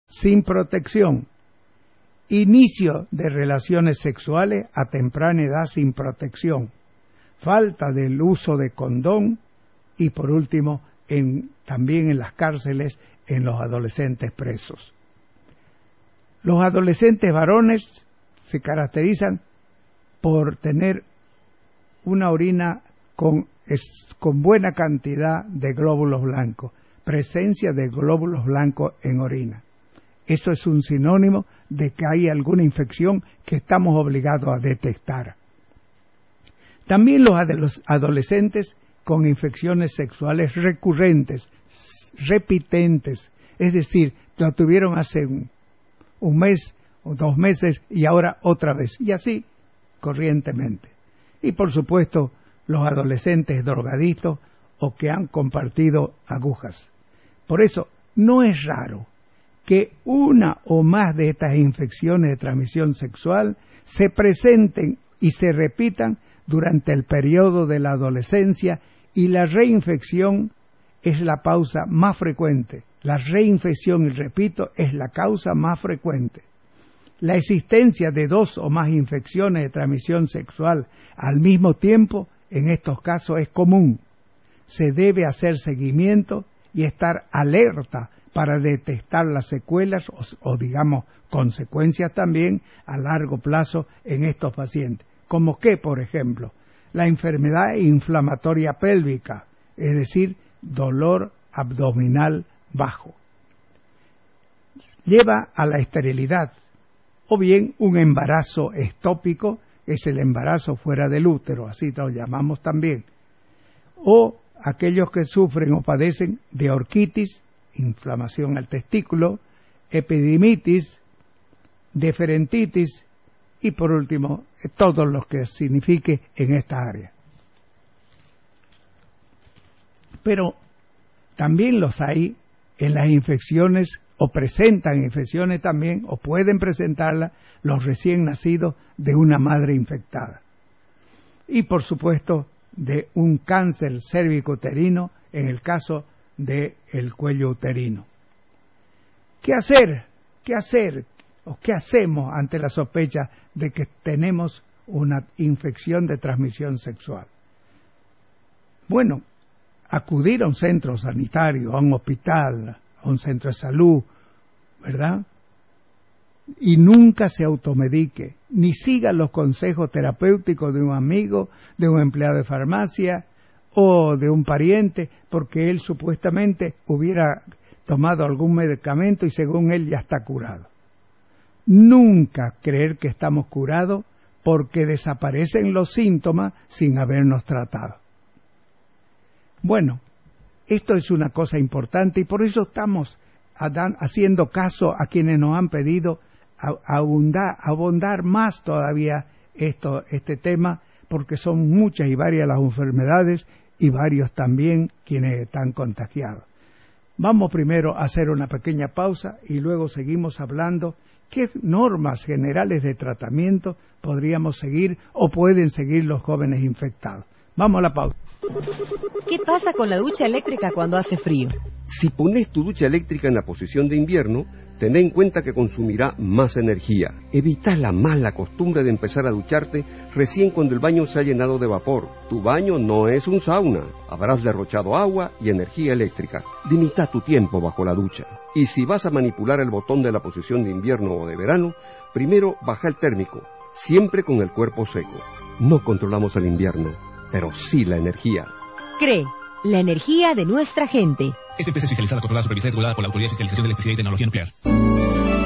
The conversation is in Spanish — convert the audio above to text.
sin protección, inicio de relaciones sexuales a temprana edad sin protección, falta del uso de condón y por último también en las cárceles en los adolescentes presos. Los adolescentes varones se caracterizan por tener una orina con buena cantidad de glóbulos blancos, presencia de glóbulos blancos en orina. Eso es un sinónimo de que hay alguna infección que estamos obligados a detectar. También los adolescentes con infecciones sexuales recurrentes, repitentes, es decir, lo tuvieron hace un mes o 2 meses y ahora otra vez, y así corrientemente. Y por supuesto, los adolescentes drogadictos o que han compartido agujas. Por eso, no es raro que una o más de estas infecciones de transmisión sexual se presenten y se repitan durante el periodo de la adolescencia, y la reinfección es la causa más frecuente. La reinfección, y repito, es la causa más frecuente. La existencia de 2 o más infecciones de transmisión sexual al mismo tiempo en estos casos es común. Se debe hacer seguimiento y estar alerta para detectar las secuelas o digamos consecuencias también a largo plazo en estos pacientes. Como que, por ejemplo, la enfermedad inflamatoria pélvica, es decir, dolor abdominal bajo. Lleva a la esterilidad, o bien un embarazo ectópico, es el embarazo fuera del útero, así lo llamamos también, o aquellos que sufren o padecen de orquitis, inflamación al testículo, epididimitis, deferentitis y por último, todo lo que signifique en esta área. Pero también los hay en las infecciones, o presentan infecciones también, o pueden presentarlas los recién nacidos de una madre infectada. Y por supuesto, de un cáncer cérvico-uterino en el caso del cuello uterino. ¿Qué hacer? ¿Qué hacer? ¿O qué hacemos ante la sospecha de que tenemos una infección de transmisión sexual? Bueno, acudir a un centro sanitario, a un hospital, a un centro de salud, ¿verdad? Y nunca se automedique, ni siga los consejos terapéuticos de un amigo, de un empleado de farmacia o de un pariente, porque él supuestamente hubiera tomado algún medicamento y según él ya está curado. Nunca creer que estamos curados porque desaparecen los síntomas sin habernos tratado. Bueno, esto es una cosa importante y por eso estamos haciendo caso a quienes nos han pedido abundar más todavía este tema, porque son muchas y varias las enfermedades y varios también quienes están contagiados. Vamos primero a hacer una pequeña pausa y luego seguimos hablando qué normas generales de tratamiento podríamos seguir o pueden seguir los jóvenes infectados. Vamos a la pausa. ¿Qué pasa con la ducha eléctrica cuando hace frío? Si pones tu ducha eléctrica en la posición de invierno, ten en cuenta que consumirá más energía. Evita la mala costumbre de empezar a ducharte recién cuando el baño se ha llenado de vapor. Tu baño no es un sauna. Habrás derrochado agua y energía eléctrica. Limita tu tiempo bajo la ducha. Y si vas a manipular el botón de la posición de invierno o de verano, primero baja el térmico, siempre con el cuerpo seco. No controlamos el invierno, pero sí la energía. CRE, la energía de nuestra gente. Esta empresa es fiscalizada, controlada, supervisada y regulada por la Autoridad de Fiscalización de Electricidad y Tecnología Nuclear.